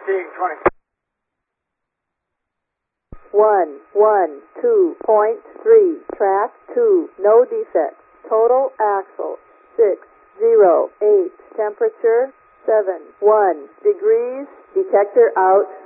fatigue 20. 112.3, track 2, no defects. Total axle 608, temperature 71 degrees. Detector out.